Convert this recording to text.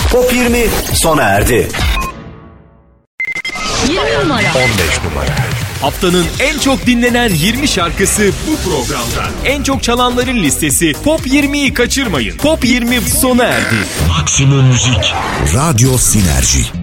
Top 20 sona erdi. 20 numara. 15 numara. Haftanın en çok dinlenen 20 şarkısı bu programda. En çok çalanların listesi Top 20'yi kaçırmayın. Top 20 sona erdi. Maksimum müzik. Radyo Sinerji.